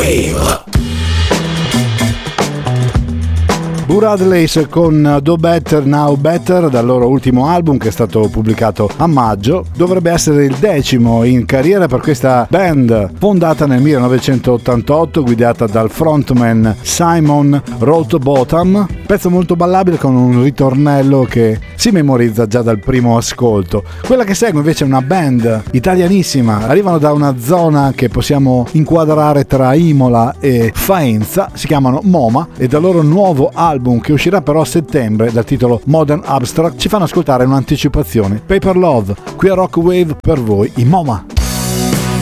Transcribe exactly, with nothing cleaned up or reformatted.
Wave. Buradleys con Do Better Now Better dal loro ultimo album che è stato pubblicato a maggio. Dovrebbe essere il decimo in carriera per questa band fondata nel millenovecentottantotto, guidata dal frontman Simon Rowbottom. Pezzo molto ballabile con un ritornello che si memorizza già dal primo ascolto. Quella che segue invece è una band italianissima, arrivano da una zona che possiamo inquadrare tra Imola e Faenza, si chiamano MoMA e dal loro nuovo album che uscirà però a settembre dal titolo Modern Abstract ci fanno ascoltare un'anticipazione. Paper Love, qui a Rock Wave per voi, i MoMA.